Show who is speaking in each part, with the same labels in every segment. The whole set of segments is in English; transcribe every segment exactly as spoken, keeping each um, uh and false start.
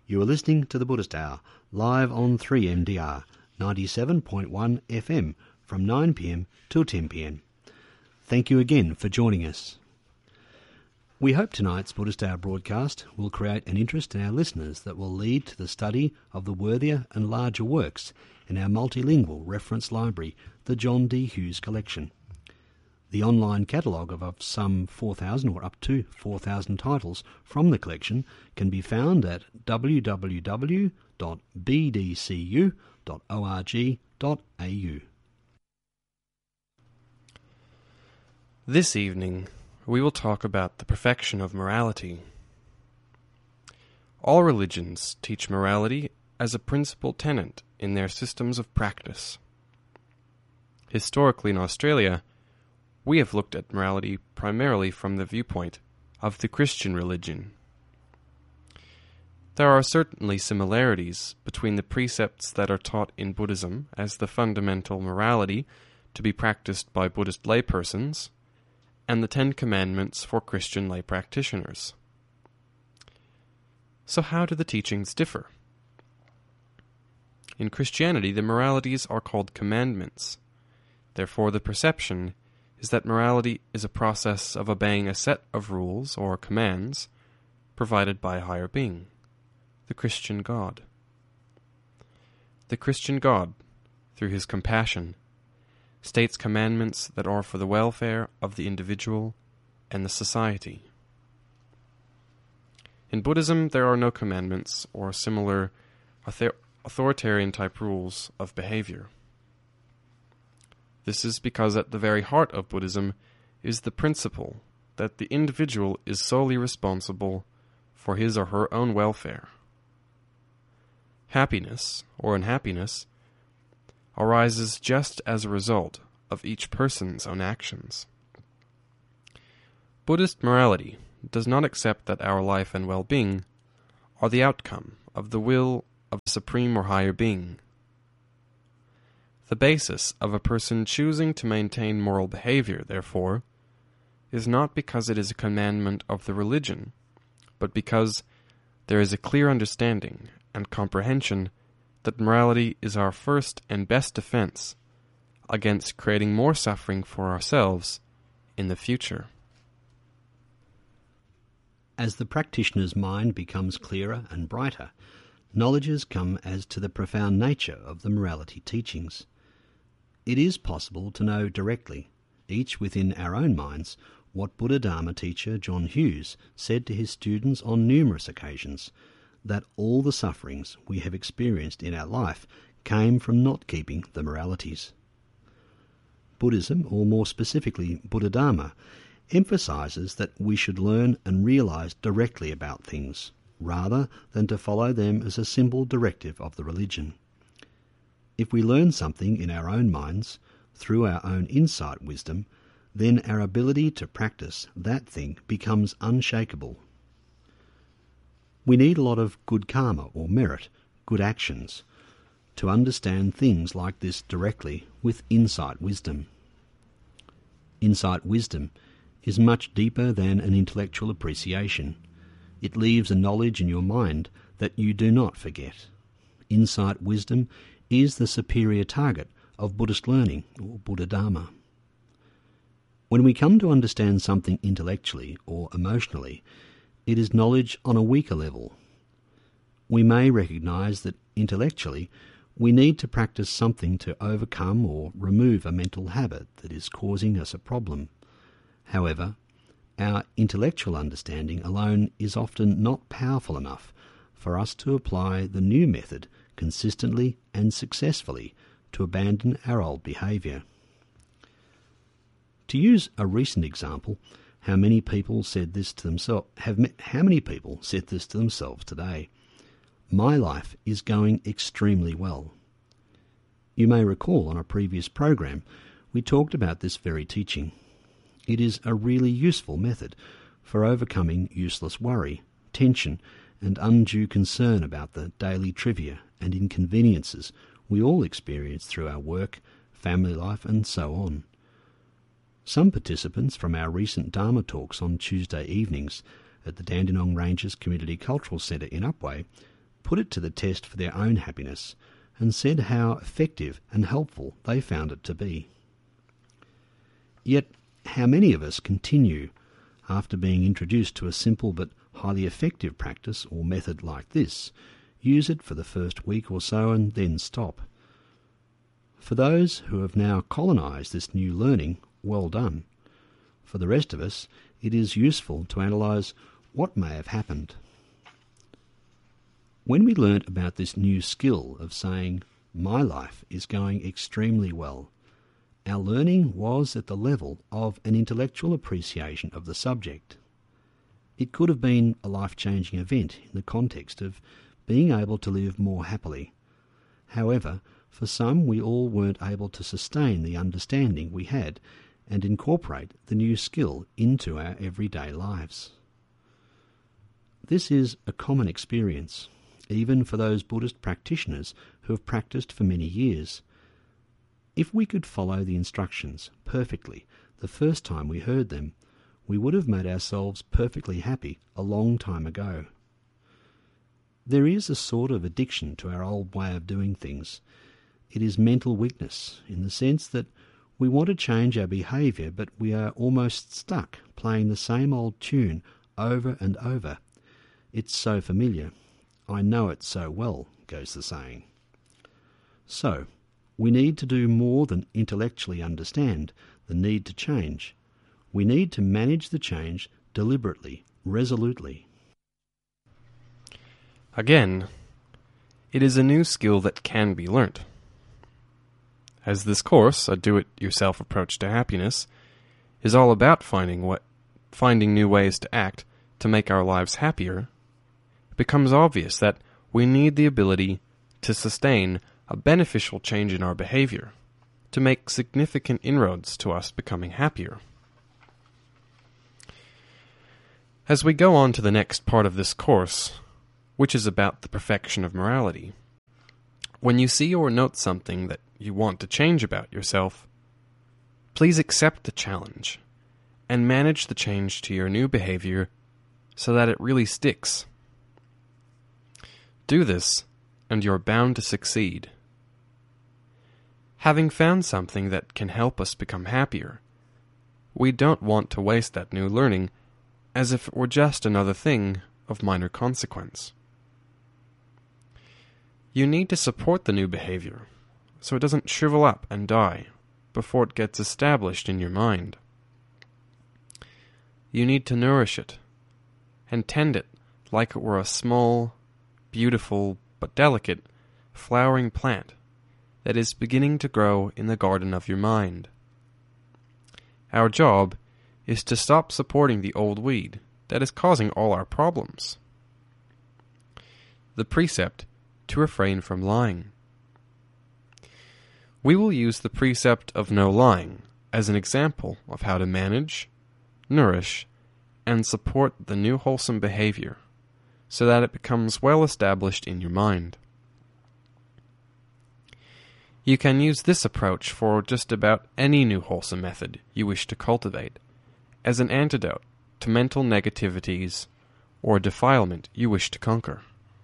Speaker 1: You are listening to the Buddhist Hour, live on three M D R, ninety-seven point one F M, from nine p m till ten p m. Thank you again for joining us. We hope tonight's Buddhist Hour broadcast will create an interest in our listeners that will lead to the study of the worthier and larger works in our multilingual reference library, the John D. Hughes Collection. The online catalogue of, of some four thousand or up to four thousand titles from the collection can be found at w w w dot b d c u dot org dot a u.
Speaker 2: This evening, we will talk about the perfection of morality. All religions teach morality as a principal tenet in their systems of practice. Historically in Australia, we have looked at morality primarily from the viewpoint of the Christian religion. There are certainly similarities between the precepts that are taught in Buddhism as the fundamental morality to be practiced by Buddhist laypersons, and the Ten Commandments for Christian lay practitioners. So how do the teachings differ? In Christianity, the moralities are called commandments. Therefore, the perception is that morality is a process of obeying a set of rules or commands provided by a higher being, the Christian God. The Christian God, through his compassion, states commandments that are for the welfare of the individual and the society. In Buddhism, there are no commandments or similar author- authoritarian-type rules of behavior. This is because at the very heart of Buddhism is the principle that the individual is solely responsible for his or her own welfare. Happiness, or unhappiness, arises just as a result of each person's own actions. Buddhist morality does not accept that our life and well-being are the outcome of the will of a supreme or higher being. The basis of a person choosing to maintain moral behavior, therefore, is not because it is a commandment of the religion, but because there is a clear understanding and comprehension that morality is our first and best defense against creating more suffering for ourselves in the future.
Speaker 1: As the practitioner's mind becomes clearer and brighter, knowledges come as to the profound nature of the morality teachings. It is possible to know directly, each within our own minds, what Buddha Dharma teacher John Hughes said to his students on numerous occasions, that all the sufferings we have experienced in our life came from not keeping the moralities. Buddhism, or more specifically Buddha Dharma, emphasises that we should learn and realise directly about things, rather than to follow them as a simple directive of the religion. If we learn something in our own minds, through our own insight wisdom, then our ability to practice that thing becomes unshakable. We need a lot of good karma or merit, good actions, to understand things like this directly with insight wisdom. Insight wisdom is much deeper than an intellectual appreciation. It leaves a knowledge in your mind that you do not forget. Insight wisdom is the superior target of Buddhist learning, or Buddha Dharma. When we come to understand something intellectually or emotionally, it is knowledge on a weaker level. We may recognise that intellectually we need to practice something to overcome or remove a mental habit that is causing us a problem. However, our intellectual understanding alone is often not powerful enough for us to apply the new method consistently and successfully to abandon our old behaviour. To use a recent example, how many people said this to themselves? Have how many people said this to themselves today? My life is going extremely well. You may recall on a previous program we talked about this very teaching. It is a really useful method for overcoming useless worry, tension, and undue concern about the daily trivia and inconveniences we all experience through our work, family life, and so on. Some participants from our recent Dharma talks on Tuesday evenings at the Dandenong Ranges Community Cultural Centre in Upwey put it to the test for their own happiness and said how effective and helpful they found it to be. Yet, how many of us continue, after being introduced to a simple but highly effective practice or method like this, use it for the first week or so and then stop? For those who have now colonised this new learning, well done. For the rest of us, it is useful to analyse what may have happened. When we learnt about this new skill of saying, "My life is going extremely well," our learning was at the level of an intellectual appreciation of the subject. It could have been a life-changing event in the context of being able to live more happily. However, for some we all weren't able to sustain the understanding we had and incorporate the new skill into our everyday lives. This is a common experience, even for those Buddhist practitioners who have practiced for many years. If we could follow the instructions perfectly the first time we heard them, we would have made ourselves perfectly happy a long time ago. There is a sort of addiction to our old way of doing things. It is mental weakness, in the sense that we want to change our behaviour, but we are almost stuck playing the same old tune over and over. It's so familiar. I know it so well, goes the saying. So, we need to do more than intellectually understand the need to change. We need to manage the change deliberately, resolutely.
Speaker 2: Again, it is a new skill that can be learnt. As this course, a do-it-yourself approach to happiness, is all about finding what, finding new ways to act to make our lives happier, it becomes obvious that we need the ability to sustain a beneficial change in our behavior, to make significant inroads to us becoming happier. As we go on to the next part of this course, which is about the perfection of morality, when you see or note something that you want to change about yourself, please accept the challenge and manage the change to your new behavior so that it really sticks. Do this, and you're bound to succeed. Having found something that can help us become happier, we don't want to waste that new learning as if it were just another thing of minor consequence. You need to support the new behavior so it doesn't shrivel up and die before it gets established in your mind. You need to nourish it and tend it like it were a small, beautiful, but delicate, flowering plant that is beginning to grow in the garden of your mind. Our job is to stop supporting the old weed that is causing all our problems. The precept to refrain from lying. We will use the precept of no lying as an example of how to manage, nourish, and support the new wholesome behavior so that it becomes well established in your mind. You can use this approach for just about any new wholesome method you wish to cultivate as an antidote to mental negativities or defilement you wish to conquer.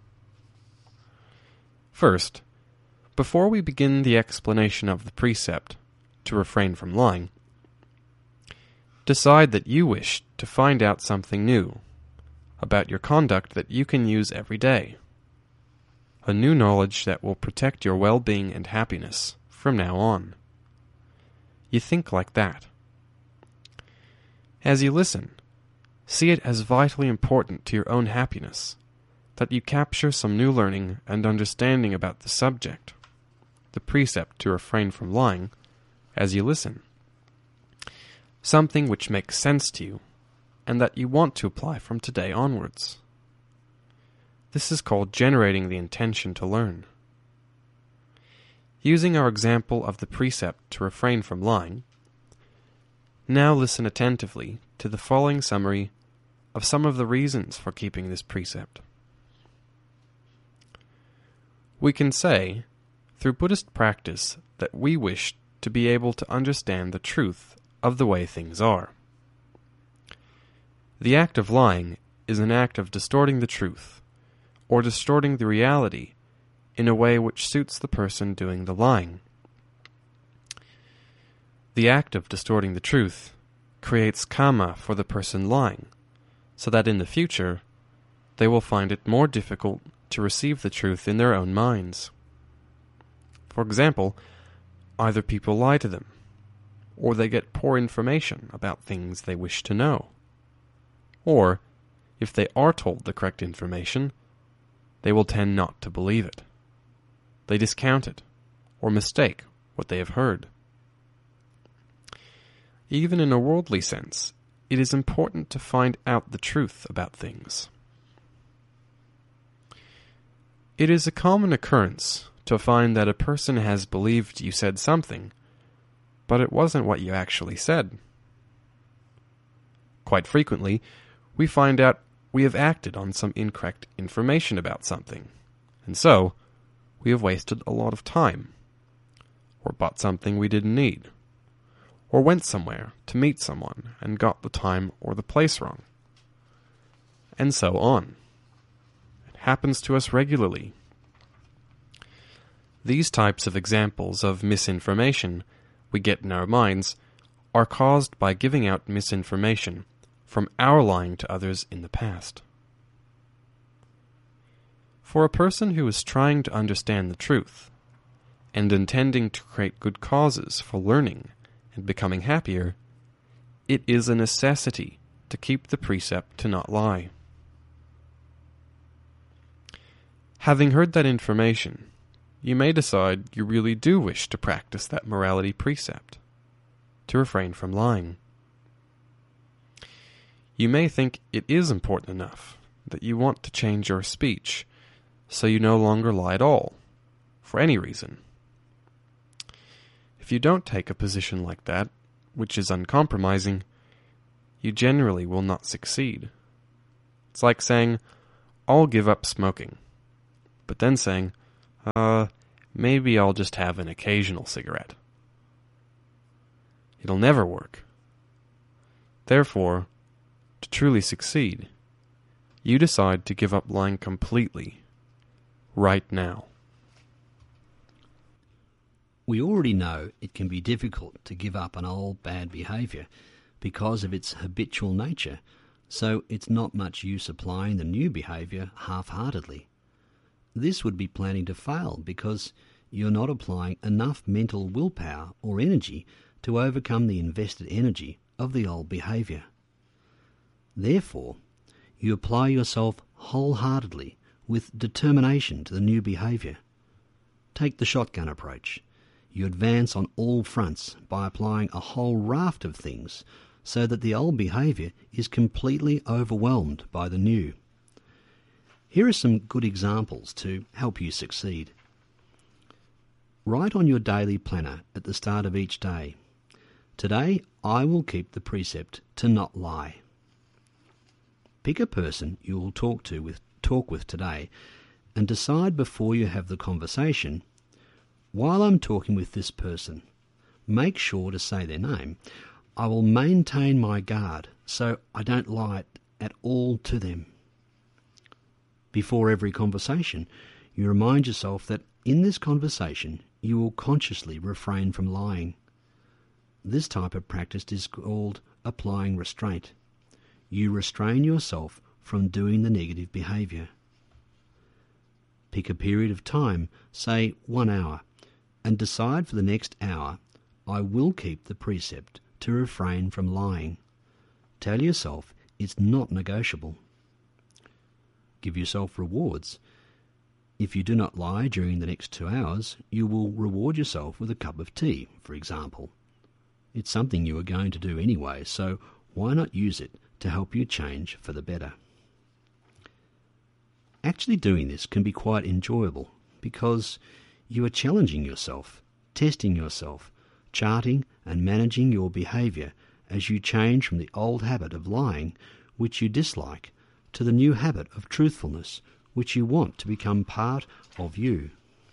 Speaker 2: First, before we begin the explanation of the precept to refrain from lying, decide that you wish to find out something new about your conduct that you can use every day, a new knowledge that will protect your well-being and happiness from now on. You think like that. As you listen, see it as vitally important to your own happiness that you capture some new learning and understanding about the subject, the precept to refrain from lying, as you listen. Something which makes sense to you and that you want to apply from today onwards. This is called generating the intention to learn. Using our example of the precept to refrain from lying, now listen attentively to the following summary of some of the reasons for keeping this precept. We can say, through Buddhist practice, that we wish to be able to understand the truth of the way things are. The act of lying is an act of distorting the truth, or distorting the reality in a way which suits the person doing the lying. The act of distorting the truth creates karma for the person lying, so that in the future they will find it more difficult to receive the truth in their own minds. For example, either people lie to them, or they get poor information about things they wish to know. Or, if they are told the correct information, they will tend not to believe it. They discount it, or mistake what they have heard. Even in a worldly sense, it is important to find out the truth about things. It is a common occurrence to find that a person has believed you said something, but it wasn't what you actually said. Quite frequently, we find out we have acted on some incorrect information about something, and so we have wasted a lot of time, or bought something we didn't need, or went somewhere to meet someone and got the time or the place wrong, and so on. It happens to us regularly. These types of examples of misinformation we get in our minds are caused by giving out misinformation from our lying to others in the past. For a person who is trying to understand the truth and intending to create good causes for learning and becoming happier, it is a necessity to keep the precept to not lie. Having heard that information, you may decide you really do wish to practice that morality precept, to refrain from lying. You may think it is important enough that you want to change your speech so you no longer lie at all, for any reason. If you don't take a position like that, which is uncompromising, you generally will not succeed. It's like saying, I'll give up smoking, but then saying, uh, maybe I'll just have an occasional cigarette. It'll never work. Therefore, to truly succeed, you decide to give up lying completely, right now.
Speaker 1: We already know it can be difficult to give up an old bad behaviour because of its habitual nature, so it's not much use applying the new behaviour half-heartedly. This would be planning to fail because you're not applying enough mental willpower or energy to overcome the invested energy of the old behaviour. Therefore, you apply yourself wholeheartedly with determination to the new behaviour. Take the shotgun approach. You advance on all fronts by applying a whole raft of things so that the old behaviour is completely overwhelmed by the new. Here are some good examples to help you succeed. Write on your daily planner at the start of each day, today I will keep the precept to not lie. Pick a person you will talk to with talk with today and decide before you have the conversation, while I'm talking with this person, make sure to say their name. I will maintain my guard so I don't lie at all to them. Before every conversation, you remind yourself that in this conversation you will consciously refrain from lying. This type of practice is called applying restraint. You restrain yourself from doing the negative behaviour. Pick a period of time, say one hour, and decide for the next hour, I will keep the precept to refrain from lying. Tell yourself it's not negotiable. Give yourself rewards. If you do not lie during the next two hours, you will reward yourself with a cup of tea, for example. It's something you are going to do anyway, so why not use it to help you change for the better? Actually doing this can be quite enjoyable because you are challenging yourself, testing yourself, charting and managing your behaviour as you change from the old habit of lying, which you dislike, to the new habit of truthfulness, which you want to become part of you.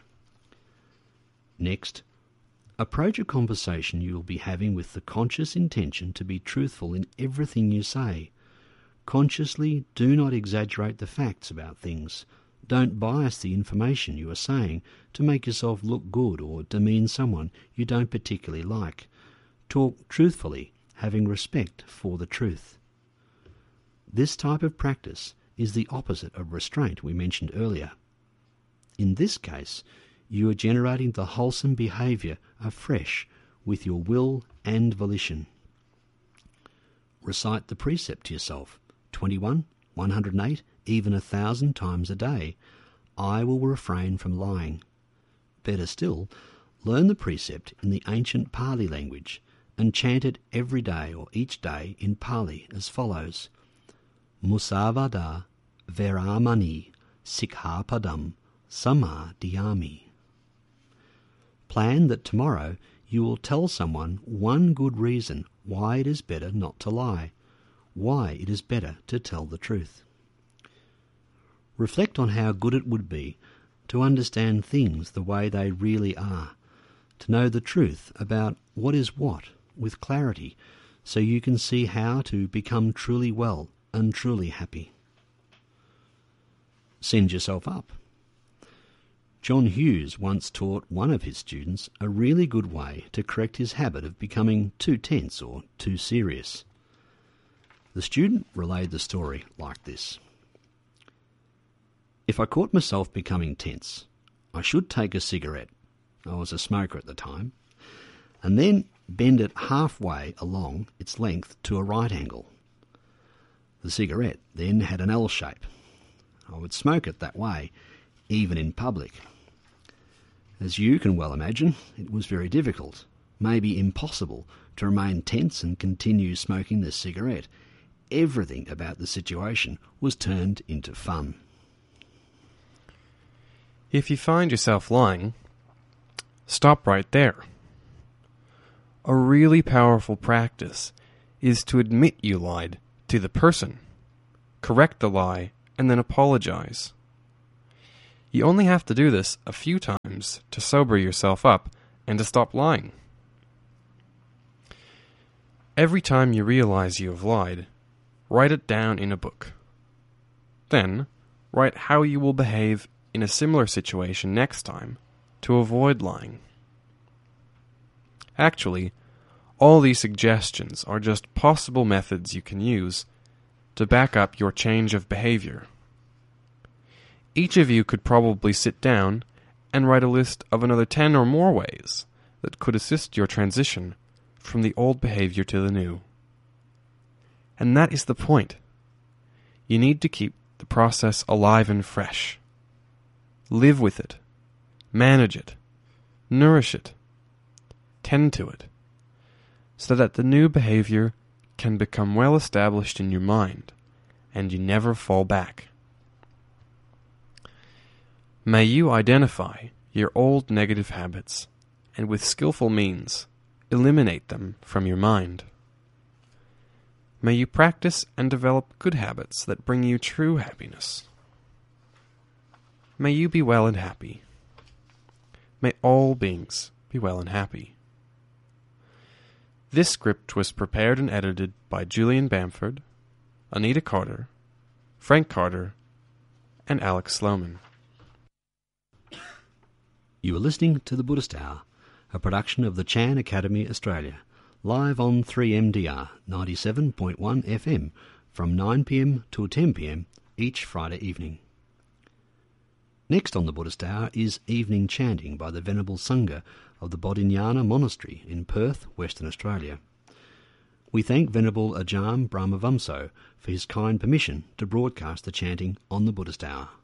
Speaker 1: Next, approach a conversation you will be having with the conscious intention to be truthful in everything you say. Consciously do not exaggerate the facts about things, Don't bias the information you are saying to make yourself look good or demean someone you don't particularly like. Talk truthfully, having respect for the truth. This type of practice is the opposite of restraint we mentioned earlier. In this case, you are generating the wholesome behaviour afresh with your will and volition. Recite the precept to yourself, twenty-one, one hundred eight, even a thousand times a day. I will refrain from lying. Better still, learn the precept in the ancient Pali language and chant it every day or each day in Pali as follows. Musavada Veramani Sikhapadam Samadhiyami. Plan that tomorrow you will tell someone one good reason why it is better not to lie, why it is better to tell the truth. Reflect on how good it would be to understand things the way they really are, to know the truth about what is what with clarity, so you can see how to become truly well and truly happy. Send yourself up. John Hughes once taught one of his students a really good way to correct his habit of becoming too tense or too serious. The student relayed the story like this. If I caught myself becoming tense, I should take a cigarette, I was a smoker at the time, and then bend it halfway along its length to a right angle. The cigarette then had an L shape. I would smoke it that way, even in public. As you can well imagine, it was very difficult, maybe impossible, to remain tense and continue smoking this cigarette. Everything about the situation was turned into fun.
Speaker 2: If you find yourself lying, stop right there. A really powerful practice is to admit you lied to the person, correct the lie, and then apologize. You only have to do this a few times to sober yourself up and to stop lying. Every time you realize you have lied, write it down in a book. Then, write how you will behave in a similar situation next time to avoid lying. Actually, all these suggestions are just possible methods you can use to back up your change of behavior. Each of you could probably sit down and write a list of another ten or more ways that could assist your transition from the old behavior to the new. And that is the point. You need to keep the process alive and fresh. Live with it. Manage it. Nourish it. Tend to it. So that the new behavior can become well established in your mind and you never fall back. May you identify your old negative habits and with skillful means eliminate them from your mind. May you practice and develop good habits that bring you true happiness. May you be well and happy. May all beings be well and happy. This script was prepared and edited by Julian Bamford, Anita Carter, Frank Carter, and Alex Sloman.
Speaker 1: You are listening to The Buddhist Hour, a production of the Chan Academy Australia, live on three M D R ninety-seven point one F M from nine p m till ten p m each Friday evening. Next on The Buddhist Hour is evening chanting by the Venerable Sangha of the Bodhinyana Monastery in Perth, Western Australia. We thank Venerable Ajahn Brahmavamso for his kind permission to broadcast the chanting on The Buddhist Hour.